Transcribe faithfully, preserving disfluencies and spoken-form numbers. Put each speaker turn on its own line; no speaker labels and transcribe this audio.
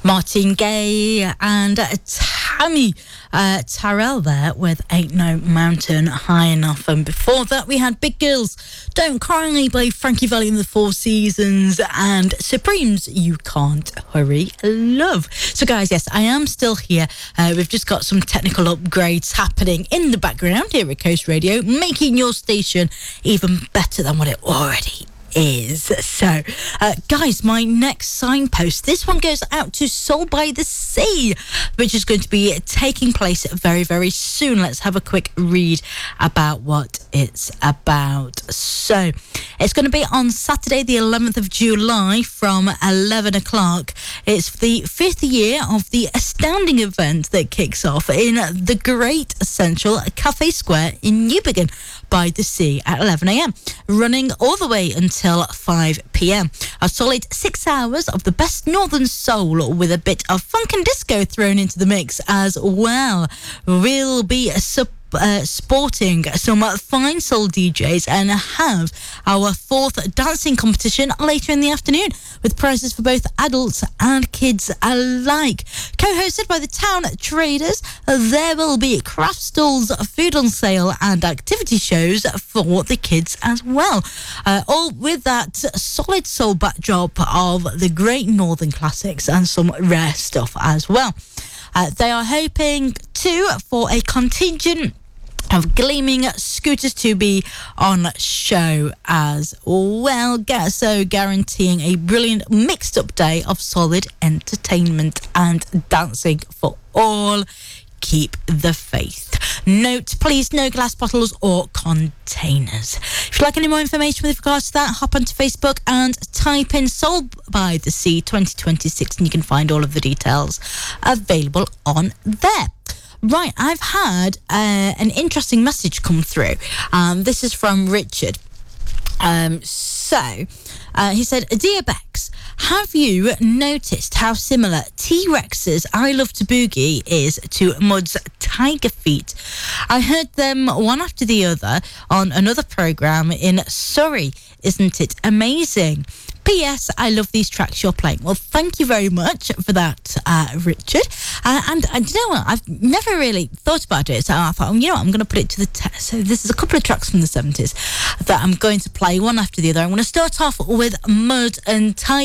Martin Gaye and uh, Tammy uh, Terrell there with Ain't No Mountain High Enough. And before that, we had Big Girls, Don't Cry by Frankie Valli and the Four Seasons, and Supremes, You Can't Hurry Love. So guys, yes, I am still here. Uh, we've just got some technical upgrades happening in the background here at Coast Radio, making your station even better than what it already is. is. So, uh, guys, my next signpost, this one goes out to Soul by the Sea, which is going to be taking place very, very soon. Let's have a quick read about what it's about. So, it's going to be on Saturday, the eleventh of July from eleven o'clock. It's the fifth year of the astounding event that kicks off in the Great Central Cafe Square in Newbiggin by the Sea at eleven a.m, running all the way until five p.m. A solid six hours of the best Northern Soul with a bit of funk and disco thrown into the mix as well. We'll be support Uh, sporting some fine soul D Js and have our fourth dancing competition later in the afternoon with prizes for both adults and kids alike. Co-hosted by the Town Traders, there will be craft stalls, food on sale and activity shows for the kids as well. Uh, all with that solid soul backdrop of the great Northern classics and some rare stuff as well. Uh, they are hoping to for a contingent of gleaming scooters to be on show as well. So guaranteeing a brilliant mixed up day of solid entertainment and dancing for all. Keep the faith. Note, please, no glass bottles or containers. If you'd like any more information with regards to that, hop onto Facebook and type in Soul by the Sea twenty twenty-six and you can find all of the details available on there. Right, I've had uh, an interesting message come through. Um, this is from Richard. Um, so, uh, he said, Dear Bex, have you noticed how similar T-Rex's I Love to Boogie is to Mud's Tiger Feet? I heard them one after the other on another programme in Surrey. Isn't it amazing? P S. I love these tracks you're playing. Well, thank you very much for that, uh, Richard. Uh, and, and you know what? I've never really thought about it. So I thought, you know what? I'm going to put it to the test. So this is a couple of tracks from the seventies that I'm going to play one after the other. I'm going to start off with Mud and Tiger.